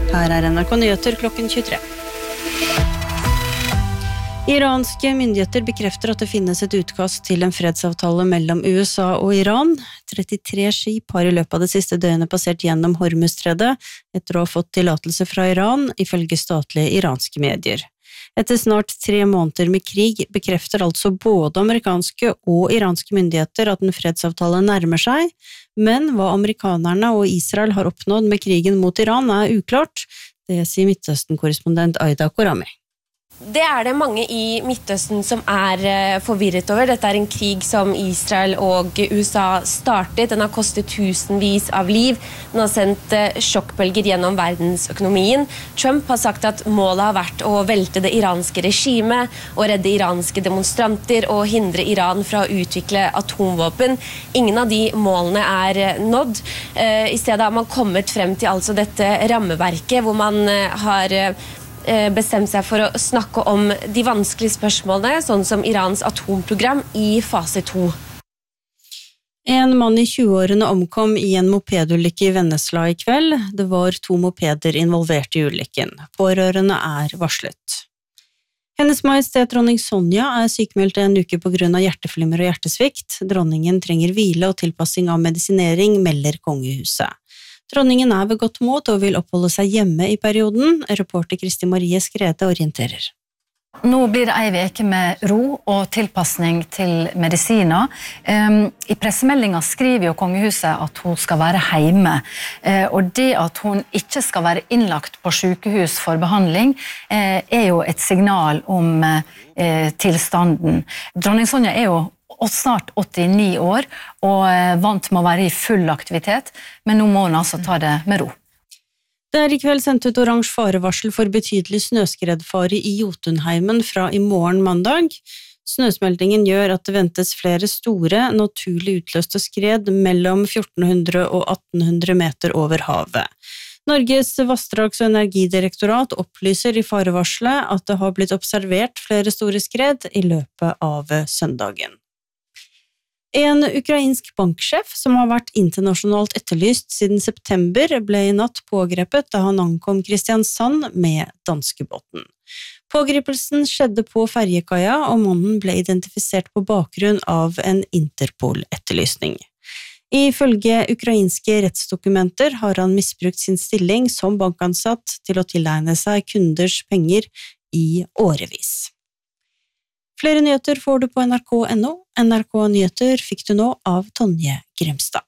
Her NRK Nyheter klokken 23. Iranske myndigheter bekrefter at det finnes et utkast til en fredsavtale mellom USA og Iran. 33 skip har i løpet av det siste døgnet passert gjennom Hormuzstredet etter å ha fått tillatelse fra Iran, ifølge statlige iranske medier. Etter snart 3 måneder med krig bekrefter altså både amerikanske og iranske myndigheter at en fredsavtale nærmer seg, men hva amerikanerne og Israel har oppnådd med krigen mot Iran er uklart, det sier Midtøsten-korrespondent Aida Korami. Det det mange i Midtøsten som forvirret over. Dette en krig som Israel og USA startet. Den har kostet tusenvis av liv. Den har sendt sjokkbølger gjennom verdensøkonomien. Trump har sagt at målet har vært å velte det iranske regimet, og redde iranske demonstranter og hindre Iran fra å utvikle atomvåpen. Ingen av de målene nådd. I stedet har man kommet frem til altså dette rammeverket, hvor man har bestemt seg for å snakke om de vanskelige spørsmålene, sånn som Irans atomprogram i fase 2. En mann i 20-årene omkom i en mopedulykke i Vennesla i kveld. Det var 2 mopeder involvert i ulykken. Pårørende varslet. Hennes Majestet dronning Sonja sykmeldt en uke på grunn av hjerteflimmer og hjertesvikt. Dronningen trenger hvile og tilpassing av medisinering, melder kongehuset. Dronningen ved godt mot og vil oppholde seg hjemme i perioden. Reporter Kristi Marie Skrede orienterer. Nå blir det en veke med ro og tilpassning til medisiner. I pressemeldingen skriver jo kongehuset at hun skal være hjemme, og det at hun ikke skal være innlagt på sykehus for behandling jo et signal om tilstanden. Dronning Sonja jo snart 89 år og vant med å være i full aktivitet, men nå må hun altså ta det med ro. Det i kveld sendt ut oransje farevarsel for betydelig snøskredfare i Jotunheimen fra i morgen mandag. Snøsmeltingen gjør at det ventes flere store, naturlig utløste skred mellom 1400 og 1800 meter over havet. Norges vassdrags- og energidirektorat opplyser i farevarselet at det har blitt observert flere store skred i løpet av søndagen. En ukrainsk banksjef som har vært internasjonalt etterlyst siden september ble i natt pågrepet da han ankom Kristiansand med danskebåten. Pågripelsen skjedde på ferjekaia, og mannen ble identifisert på bakgrunn av en Interpol-etterlysning. Ifølge ukrainske rettsdokumenter har han misbrukt sin stilling som bankansatt til å tilegne seg kunders penger i årevis. Flere nyheter får du på NRK.no. NRK Nyheter fikk du nå av Tonje Grimstad.